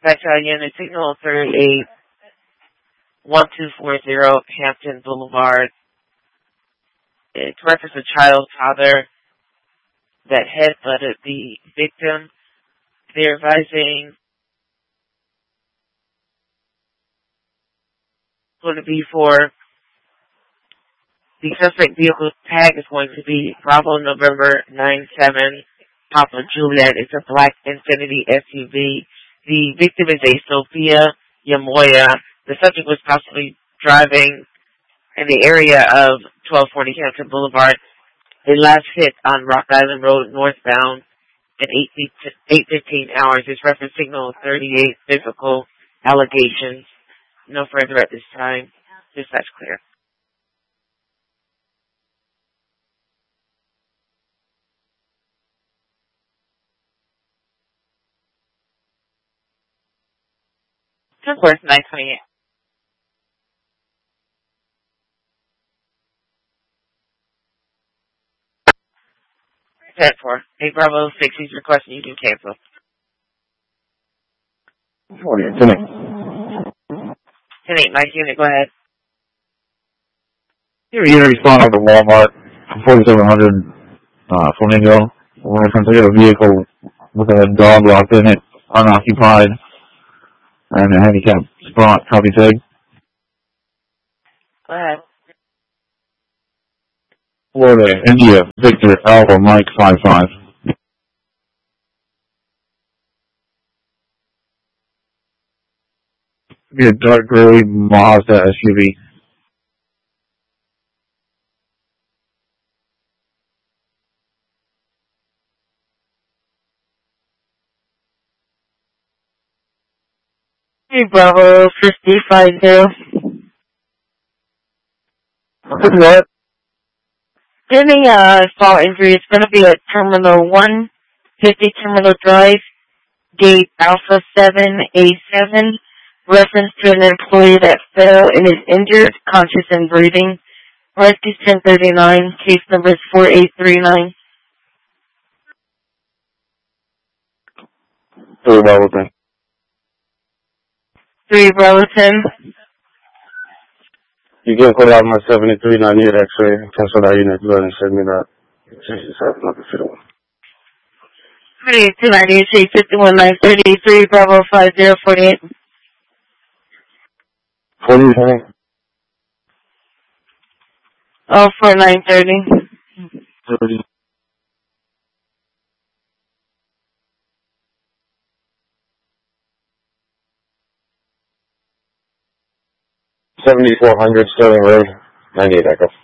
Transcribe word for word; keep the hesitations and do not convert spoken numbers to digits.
Battalion, a signal thirty-eight, one two four zero Hampton Boulevard. It's reference a child's father that headbutted the victim. They're advising going to be for the suspect vehicle tag is going to be Bravo November nine seven Papa Juliet. It's a black Infiniti S U V. The victim is a Sophia Yamoya. The subject was possibly driving in the area of twelve forty Hampton Boulevard. A last hit on Rock Island Road northbound at eight fifteen hours. It's reference signal thirty-eight physical allegations. No further at this time. Dispatch clear. Of course, nine twenty-eight. ten four. eight Bravo six, he's requesting you do cancel. forty-eight, ten eight. ten eight, nice unit, go ahead. Here, unit respond to Walmart, forty-seven hundred, uh, Flamingo. We're going to get a vehicle with a dog locked in it, unoccupied, and a handicapped spot, copy tag. Go ahead. Florida, India, Victor, Alpha, Mike, five five. Be a dark gray Mazda S U V. Hey, Bravo fifty-five zero. What's that? Any uh, fall injury, it's going to be at Terminal one fifty Terminal Drive, Gate Alpha seven A seven. Reference to an employee that fell and is injured, conscious and breathing. Rescue ten thirty-nine, case number is four eight three nine. Three Bravo ten. three Bravo ten. You can call out my seventy-three ninety-eight X-ray. Cancel that unit. Go ahead and send me that. thirty-two ninety-eight, fifty-one nine thirty-three Bravo five zero forty-eight. forty-eight. Oh, for nine thirty. thirty. seventy-four hundred Sterling Road, ninety-eight Echo.